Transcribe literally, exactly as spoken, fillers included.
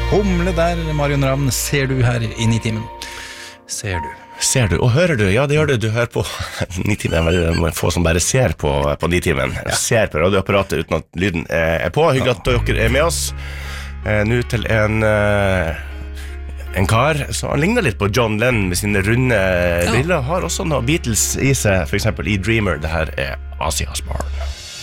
Humle der, Marion Ravn, ser du her i Nitimen? Ser du? Ser du, og hører du? Ja, det gjør du, du hører på Nitimen, veldig få som bare ser på, på Nitimen, ja. Ser på radioapparatet uten at lyden er på. Hyggelig at dere er med oss. Eh, nå til en, eh, en kar, så han ligner litt på John Lennon med sine runde briller, ja. Har også noe Beatles i seg, for eksempel i Dreamer. Det her er Ozzy Osbourne.